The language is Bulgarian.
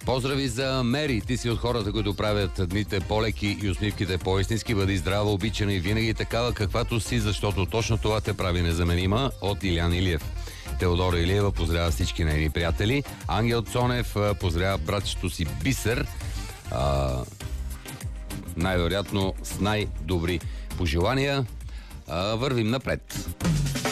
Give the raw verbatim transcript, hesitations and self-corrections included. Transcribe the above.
Поздрави за Мери. Ти си от хората, които правят дните по-леки и усмивките по-истински. Бъди здрава, обичана и винаги такава каквато си, защото точно това те прави незаменима. От Илян Илиев. Теодора Илиева поздравя всички нейни приятели. Ангел Цонев поздравя братчето си Бисер. А, най-вероятно с най-добри пожелания. А, вървим напред.